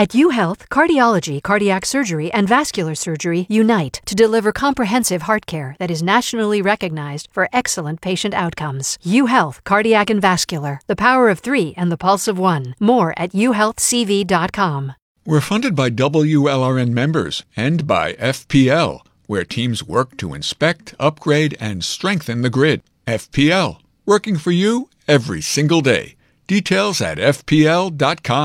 At UHealth, cardiology, cardiac surgery, and vascular surgery unite to deliver comprehensive heart care that is nationally recognized for excellent patient outcomes. UHealth, cardiac and vascular, the power of 3 and the pulse of 1. More at uhealthcv.com. We're funded by WLRN members and by FPL, where teams work to inspect, upgrade, and strengthen the grid. FPL, working for you every single day. Details at fpl.com.